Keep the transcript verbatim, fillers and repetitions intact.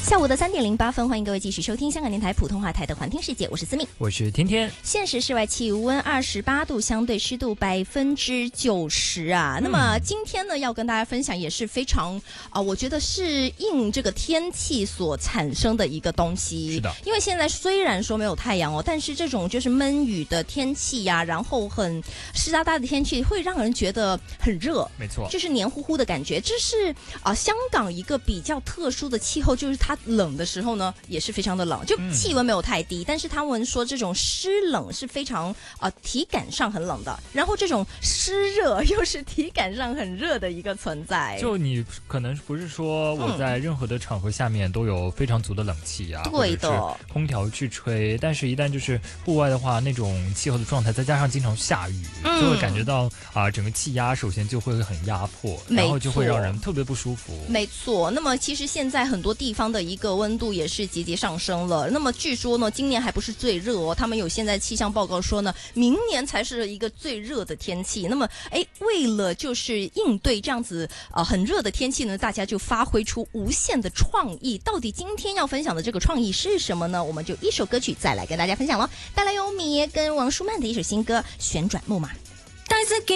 下午的三点零八分，欢迎各位继续收听香港电台普通话台的环听世界，我是思敏， 我是天天。 现时室外气温二十八度，相对湿度百分之九十啊。嗯、那么今天呢，要跟大家分享也是非常啊、呃，我觉得是应这个天气所产生的一个东西。 是的， 因为现在虽然说没有太阳哦，但是这种就是闷雨的天气呀、啊，然后很湿哒哒的天气，会让人觉得很热。 没错， 就是黏糊糊的感觉。这是啊、呃，香港一个比较特殊的气候，就是它冷的时候呢，也是非常的冷，就气温没有太低，嗯、但是他们说这种湿冷是非常呃体感上很冷的，然后这种湿热又是体感上很热的一个存在。 就你可能不是说我在任何的场合下面都有非常足的冷气啊， 对的， 或者是空调去吹，但是一旦就是户外的话，那种气候的状态，再加上经常下雨，嗯、就会感觉到啊、呃，整个气压首先就会很压迫，然后就会让人特别不舒服。 没错，那么其实现在很多地方的一个温度也是节节上升了。那么据说呢，今年还不是最热哦，他们有现在气象报告说呢，明年才是一个最热的天气。那么，哎，为了就是应对这样子呃很热的天气呢，大家就发挥出无限的创意。到底今天要分享的这个创意是什么呢？我们就一首歌曲再来跟大家分享咯，带来由米耶跟王舒曼的一首新歌《旋转木马》。